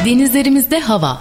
Denizlerimizde hava.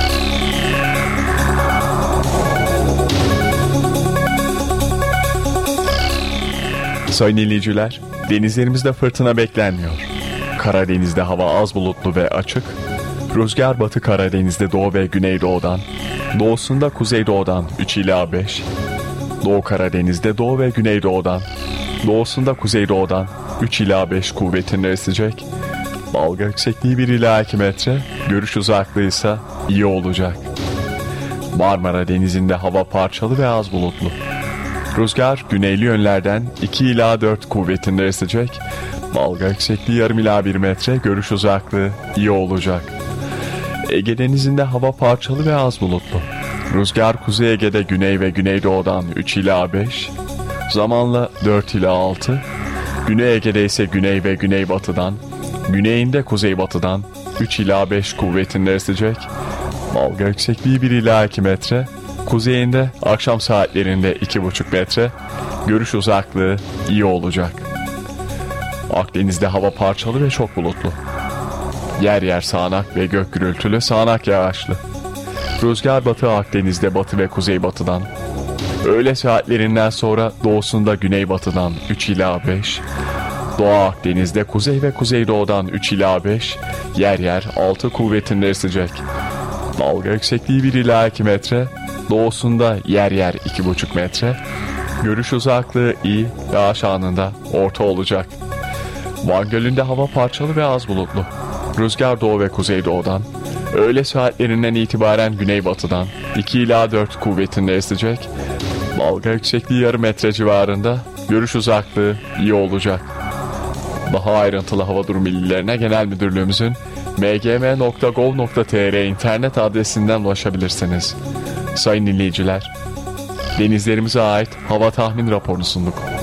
Sayın dinleyiciler, denizlerimizde fırtına beklenmiyor. Karadeniz'de hava az bulutlu ve açık. Rüzgar Batı Karadeniz'de doğu ve güneydoğudan, doğusunda kuzeydoğudan 3 ila 5. Doğu Karadeniz'de doğu ve güneydoğudan, doğusunda kuzeydoğudan 3 ila 5 kuvvetinde esecek. Dalga yüksekliği 1 ila 2 metre, görüş uzaklığı ise iyi olacak. Marmara Denizi'nde hava parçalı ve az bulutlu. Rüzgar güneyli yönlerden 2 ila 4 kuvvetinde esecek. Dalga yüksekliği yarım ila 1 metre, görüş uzaklığı iyi olacak. Ege Denizi'nde hava parçalı ve az bulutlu. Rüzgar Kuzey Ege'de güney ve güneydoğudan 3 ila 5, zamanla 4 ila 6. Güney Ege'de ise güney ve güneybatıdan, güneyinde kuzeybatıdan 3 ila 5 kuvvetinde esecek. Dalga yüksekliği 1 ila 2 metre, kuzeyinde akşam saatlerinde 2,5 metre, görüş uzaklığı iyi olacak. Akdeniz'de hava parçalı ve çok bulutlu. Yer yer sağanak ve gök gürültülü, sağanak yağışlı. Rüzgar Batı Akdeniz'de batı ve kuzeybatıdan, öğle saatlerinden sonra doğusunda güneybatıdan 3 ila 5, Doğu Akdeniz'de kuzey ve kuzeydoğudan 3 ila 5, yer yer 6 kuvvetinde esecek. Dalga yüksekliği 1 ila 2 metre, doğusunda yer yer 2,5 metre, görüş uzaklığı iyi, yağış anında orta olacak. Van Gölü'nde hava parçalı ve az bulutlu. Rüzgar doğu ve kuzeydoğudan, öğle saatlerinden itibaren güneybatıdan 2 ila 4 kuvvetinde esecek. Dalga yüksekliği yarım metre civarında, görüş uzaklığı iyi olacak. Daha ayrıntılı hava durum bilgilerine Genel Müdürlüğümüzün mgm.gov.tr internet adresinden ulaşabilirsiniz. Sayın dinleyiciler, denizlerimize ait hava tahmin raporunu sunduk.